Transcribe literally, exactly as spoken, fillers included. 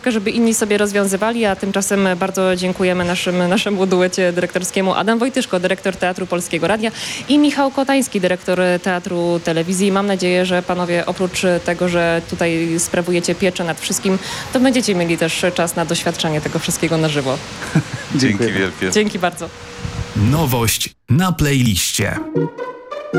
troszkę, żeby inni sobie rozwiązywali, a tymczasem bardzo dziękujemy naszym, naszemu duecie dyrektorskiemu. Adam Wojtyszko, dyrektor Teatru Polskiego Radia i Michał Kotański, dyrektor Teatru Telewizji. Mam nadzieję, że panowie oprócz tego, że tutaj sprawujecie pieczę nad wszystkim, to będziecie mieli też czas na doświadczenie tego wszystkiego na żywo. Dzięki wielkie. Dzięki bardzo. Nowość na playliście.